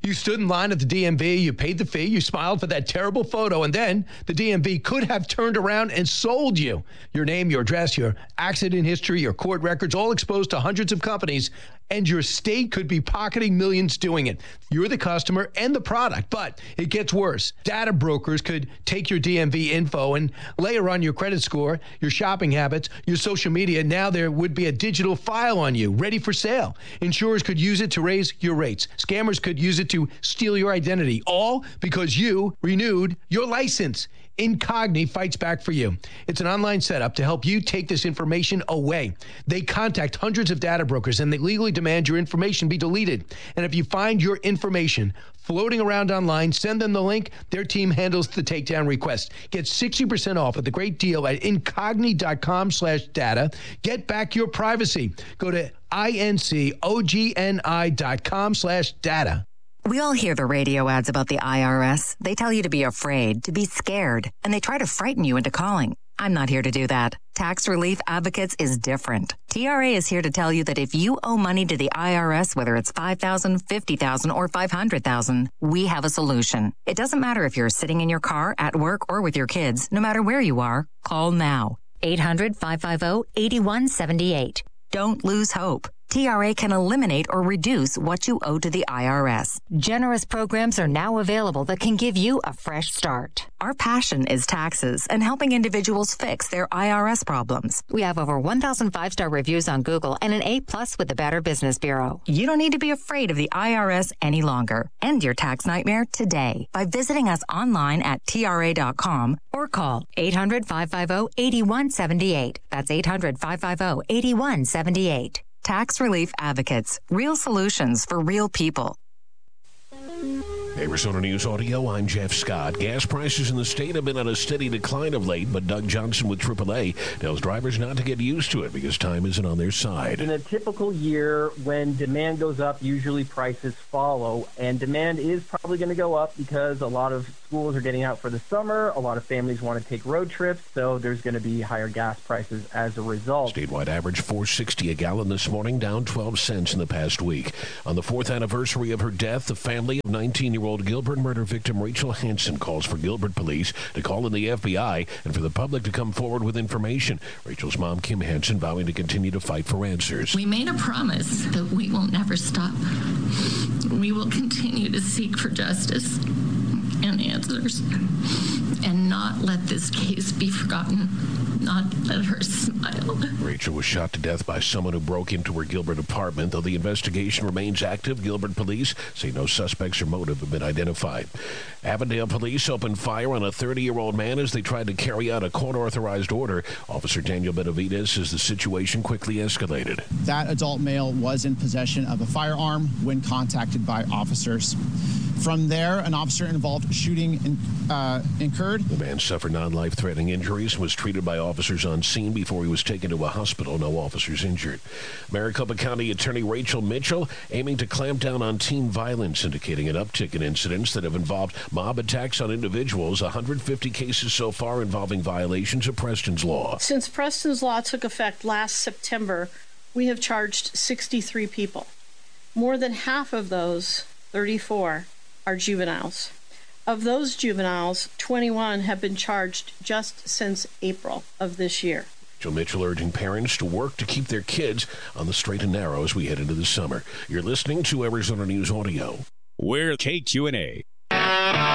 You stood in line at the DMV, you paid the fee, you smiled for that terrible photo, and then the DMV could have turned around and sold you. Your name, your address, your accident history, your court records, all exposed to hundreds of companies, and your state could be pocketing millions doing it. You're the customer and the product, but it gets worse. Data brokers could take your DMV info and layer on your credit score, your shopping habits, your social media. Now there would be a digital file on you, ready for sale. Insurers could use it to raise your rates. Scammers could use it to steal your identity, all because you renewed your license. Incogni fights back for you. It's an online setup to help you take this information away. They contact hundreds of data brokers and they legally demand your information be deleted. And if you find your information floating around online, send them the link. Their team handles the takedown request. Get 60% off with a great deal at incogni.com/data. Get back your privacy. Go to incogni.com/data. We all hear the radio ads about the IRS. They tell you to be afraid, to be scared, and they try to frighten you into calling. I'm not here to do that. Tax Relief Advocates is different. TRA is here to tell you that if you owe money to the IRS, whether it's $5,000, $50,000, or $500,000, we have a solution. It doesn't matter if you're sitting in your car, at work, or with your kids. No matter where you are, call now. 800-550-8178. Don't lose hope. TRA can eliminate or reduce what you owe to the IRS. Generous programs are now available that can give you a fresh start. Our passion is taxes and helping individuals fix their IRS problems. We have over 1,000 5-star reviews on Google and an A+ with the Better Business Bureau. You don't need to be afraid of the IRS any longer. End your tax nightmare today by visiting us online at TRA.com or call 800-550-8178. That's 800-550-8178. Tax Relief Advocates. Real solutions for real people. Arizona News Audio, I'm Jeff Scott. Gas prices in the state have been on a steady decline of late, but Doug Johnson with AAA tells drivers not to get used to it because time isn't on their side. In a typical year, when demand goes up, usually prices follow, and demand is probably going to go up because a lot of schools are getting out for the summer, a lot of families want to take road trips, so there's going to be higher gas prices as a result. Statewide average $4.60 a gallon this morning, down 12 cents in the past week. On the 4th anniversary of her death, the family of 19-year-old Gilbert murder victim Rachel Hansen calls for Gilbert police to call in the FBI and for the public to come forward with information. Rachel's mom, Kim Hansen, vowing to continue to fight for answers. We made a promise that we will never stop. We will continue to seek for justice and answers and not let this case be forgotten, not let her smile. Rachel was shot to death by someone who broke into her Gilbert apartment. Though the investigation remains active, Gilbert police say no suspects or motive have been identified. Avondale police opened fire on a 30-year-old man as they tried to carry out a court-authorized order. Officer Daniel Benavides says the situation quickly escalated. That adult male was in possession of a firearm when contacted by officers. From there, an officer involved shooting incurred. The man suffered non-life-threatening injuries and was treated by officers on scene before he was taken to a hospital. No officers injured. Maricopa County Attorney Rachel Mitchell aiming to clamp down on teen violence, indicating an uptick in incidents that have involved mob attacks on individuals. 150 cases so far involving violations of Preston's Law. Since Preston's Law took effect last September, we have charged 63 people. More than half of those, 34, are juveniles. Of those juveniles, 21 have been charged just since April of this year. Joe Mitchell urging parents to work to keep their kids on the straight and narrow as we head into the summer. You're listening to Arizona News Audio. We're KQNA.